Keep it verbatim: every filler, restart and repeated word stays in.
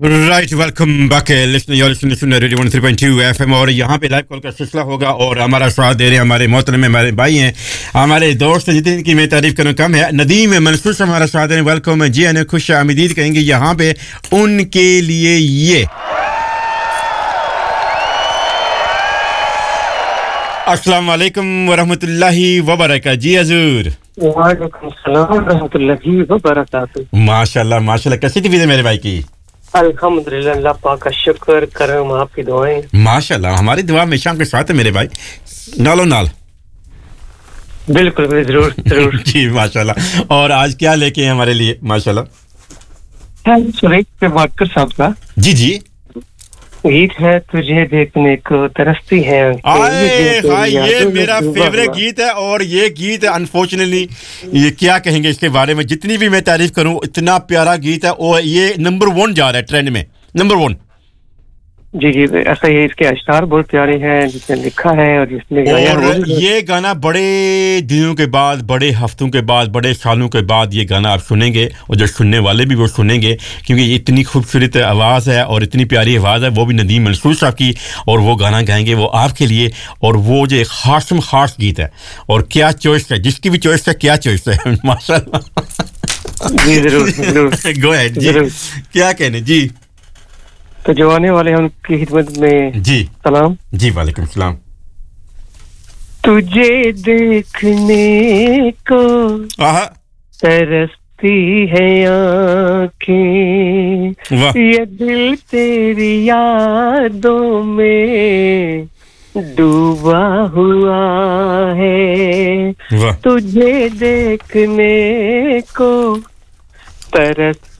right welcome back listener your listening to radio one three point two FM और यहाँ पे live call का सिलसिला होगा और हमारा साथ दे रहे हैं हमारे मोहतरम हमारे भाई हैं हमारे दोस्त जितने की मैं तारीफ करूँ कम है नदीम मंसूर से हमारा साथ दे रहे हैं वेलकम जी अने खुश आमदीद कहेंगे यहाँ पे उनके लिए ये अस्सलाम वालेकुम वरहमतुल्लाहि वबरकातुहू जी हजूर वालेकुम सलाम रहमतुल्लाहि व बरकातहू माशाल्लाह माशाल्लाह कैसी तबीयत है मेरे भाई की अल्हम्दुलिल्लाह अल्लाह पाक का शुक्र करम आपकी दुआएं माशाल्लाह हमारी दुआ हमेशा आपके साथ है मेरे भाई नालो नाल बिल्कुल जरूर जरूर जी माशाल्लाह और आज क्या लेके हैं हमारे लिए माशाल्लाह है सुरेख पे वाकर साहब का जी जी गीत है तुझे देखने को तरसती है आए हाय ये मेरा फेवरेट गीत है और ये गीत अनफॉर्चुनेटली ये क्या कहेंगे इसके बारे में जितनी भी मैं तारीफ करूं इतना प्यारा गीत है और ये नंबर वन जा रहा है ट्रेंड में नंबर वन जी जी ऐसा ही इसके अशआर बहुत प्यारे हैं जिसने लिखा है और जिसने गाया है और ये गाना बड़े दिनों के बाद बड़े हफ्तों के बाद बड़े सालों के बाद ये गाना आप सुनेंगे और जो सुनने वाले भी वो सुनेंगे क्योंकि ये इतनी खूबसूरत आवाज़ है और इतनी प्यारी आवाज़ है वो भी नदीम मंसूर साहब की और वो गाना गाएंगे वो आपके लिए और वो जो खास में खास गीत है और क्या चॉइस है जिसकी भी चॉइस है क्या चॉइस है माशाल्लाह जी जरूर जरूर गो अहेड जी क्या कहने जी तो जो आने वाले हैं उनकी खिदमत में जी सलाम जी वालेकुम सलाम तुझे देखने को तरसती है आँखें ये दिल तेरी यादों में डूबा हुआ है तुझे देखने को तरस